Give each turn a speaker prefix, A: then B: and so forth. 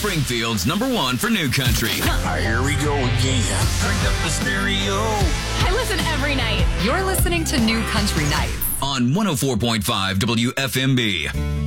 A: Springfield's #1 for new country.
B: Here we go again. Crank up the stereo.
C: I listen every night.
D: You're listening to New Country Nights
A: On 104.5 WFMB.